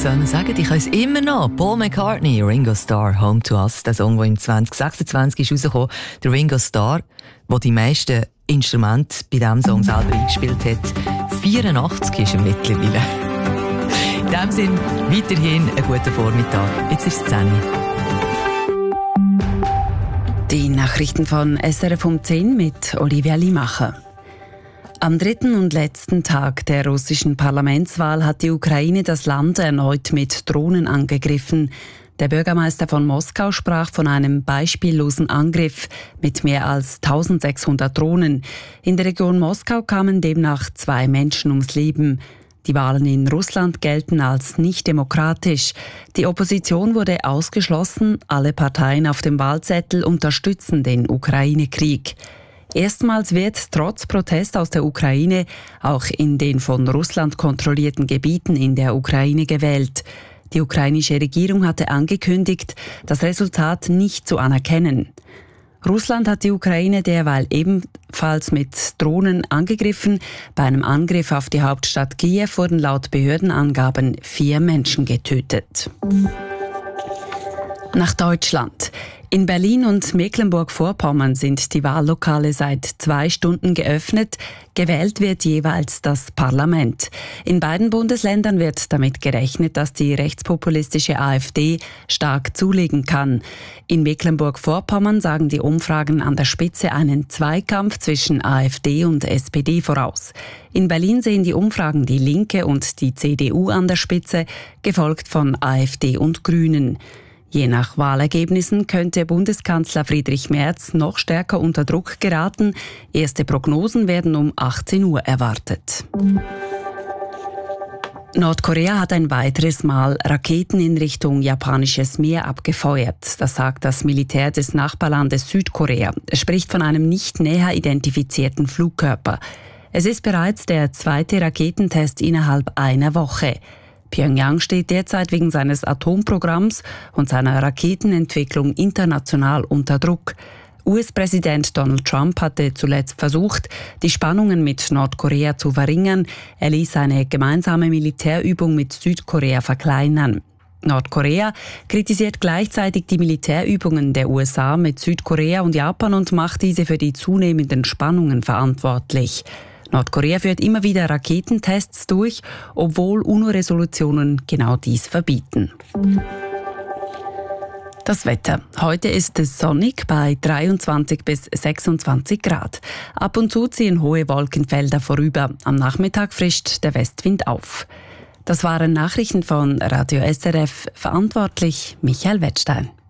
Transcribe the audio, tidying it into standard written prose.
sollen sagen, ich weiß immer noch. Paul McCartney, Ringo Starr, Home to Us. Der Song, der im 2026 ist rausgekommen. Der Ringo Starr, der die meisten Instrumente bei diesem Song selber eingespielt hat. 84 ist er mittlerweile. In diesem Sinne, weiterhin einen guten Vormittag. Jetzt ist es 10 Uhr. Die Nachrichten von SRF um 10 mit Olivia Limacher. Am dritten und letzten Tag der russischen Parlamentswahl hat die Ukraine das Land erneut mit Drohnen angegriffen. Der Bürgermeister von Moskau sprach von einem beispiellosen Angriff mit mehr als 1600 Drohnen. In der Region Moskau kamen demnach 2 Menschen ums Leben. Die Wahlen in Russland gelten als nicht demokratisch. Die Opposition wurde ausgeschlossen. Alle Parteien auf dem Wahlzettel unterstützen den Ukraine-Krieg. Erstmals wird trotz Protest aus der Ukraine auch in den von Russland kontrollierten Gebieten in der Ukraine gewählt. Die ukrainische Regierung hatte angekündigt, das Resultat nicht zu anerkennen. Russland hat die Ukraine derweil ebenfalls mit Drohnen angegriffen. Bei einem Angriff auf die Hauptstadt Kiew wurden laut Behördenangaben 4 Menschen getötet. Nach Deutschland. In Berlin und Mecklenburg-Vorpommern sind die Wahllokale seit 2 Stunden geöffnet. Gewählt wird jeweils das Parlament. In beiden Bundesländern wird damit gerechnet, dass die rechtspopulistische AfD stark zulegen kann. In Mecklenburg-Vorpommern sagen die Umfragen an der Spitze einen Zweikampf zwischen AfD und SPD voraus. In Berlin sehen die Umfragen die Linke und die CDU an der Spitze, gefolgt von AfD und Grünen. Je nach Wahlergebnissen könnte Bundeskanzler Friedrich Merz noch stärker unter Druck geraten. Erste Prognosen werden um 18 Uhr erwartet. Nordkorea hat ein weiteres Mal Raketen in Richtung japanisches Meer abgefeuert. Das sagt das Militär des Nachbarlandes Südkorea. Es spricht von einem nicht näher identifizierten Flugkörper. Es ist bereits der 2. Raketentest innerhalb einer Woche. Pyongyang steht derzeit wegen seines Atomprogramms und seiner Raketenentwicklung international unter Druck. US-Präsident Donald Trump hatte zuletzt versucht, die Spannungen mit Nordkorea zu verringern. Er ließ eine gemeinsame Militärübung mit Südkorea verkleinern. Nordkorea kritisiert gleichzeitig die Militärübungen der USA mit Südkorea und Japan und macht diese für die zunehmenden Spannungen verantwortlich. Nordkorea führt immer wieder Raketentests durch, obwohl UNO-Resolutionen genau dies verbieten. Das Wetter. Heute ist es sonnig bei 23 bis 26 Grad. Ab und zu ziehen hohe Wolkenfelder vorüber. Am Nachmittag frischt der Westwind auf. Das waren Nachrichten von Radio SRF. Verantwortlich Michael Wettstein.